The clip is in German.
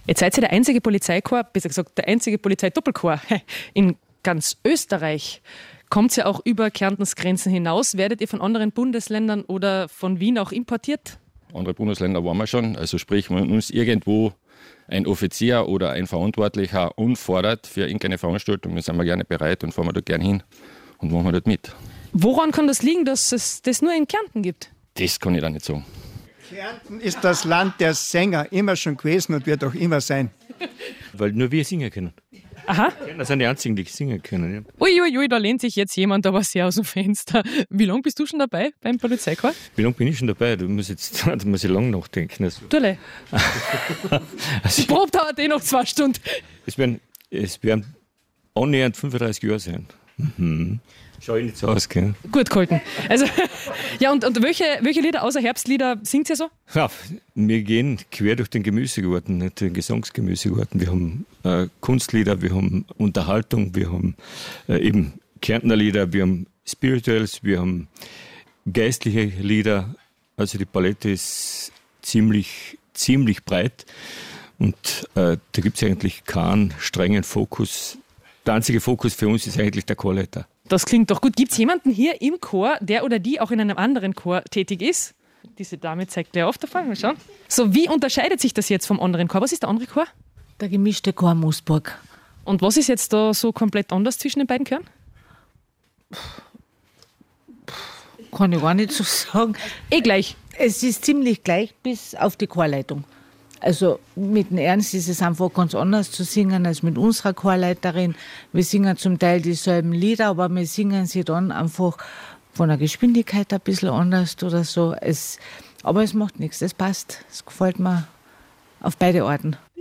Jetzt seid ihr der einzige Polizeikorps, besser gesagt der einzige Polizeidoppelkorps in ganz Österreich. Kommt ihr auch über Kärntens Grenzen hinaus? Werdet ihr von anderen Bundesländern oder von Wien auch importiert? Andere Bundesländer waren wir schon. Also sprich, wenn uns irgendwo ein Offizier oder ein Verantwortlicher anfordert für irgendeine Veranstaltung, dann sind wir gerne bereit und fahren wir dort gerne hin und machen wir dort mit. Woran kann das liegen, dass es das nur in Kärnten gibt? Das kann ich da nicht sagen. Kärnten ist das Land der Sänger, immer schon gewesen und wird auch immer sein. Weil nur wir singen können. Aha. Das sind die einzigen, die singen können. Ja. Uiuiui, da lehnt sich jetzt jemand aber sehr aus dem Fenster. Wie lange bist du schon dabei beim Polizeikorps? Wie lange bin ich schon dabei? Da muss ich lang nachdenken. Also, Dule. Die Probe dauert noch 2 Stunden. es werden annähernd 35 Jahre sein. Mhm. Schau ich nicht so aus, gell? Gut gehalten. Also, ja, und welche Lieder außer Herbstlieder singt ihr so? Ja, wir gehen quer durch den Gemüsegarten, nicht den Gesangsgemüsegarten. Wir haben Kunstlieder, wir haben Unterhaltung, wir haben eben Kärntner Lieder, wir haben Spirituals, wir haben geistliche Lieder. Also die Palette ist ziemlich breit und da gibt es eigentlich keinen strengen Fokus. Der einzige Fokus für uns ist eigentlich der Chorleiter. Das klingt doch gut. Gibt es jemanden hier im Chor, der oder die auch in einem anderen Chor tätig ist? Diese Dame zeigt gleich auf, da fangen wir schon. So, wie unterscheidet sich das jetzt vom anderen Chor? Was ist der andere Chor? Der gemischte Chor Moosburg. Und was ist jetzt da so komplett anders zwischen den beiden Chören? Kann ich gar nicht so sagen. Gleich. Es ist ziemlich gleich bis auf die Chorleitung. Also mit dem Ernst ist es einfach ganz anders zu singen als mit unserer Chorleiterin. Wir singen zum Teil dieselben Lieder, aber wir singen sie dann einfach von der Geschwindigkeit ein bisschen anders oder so. Aber es macht nichts, es passt. Es gefällt mir auf beide Arten.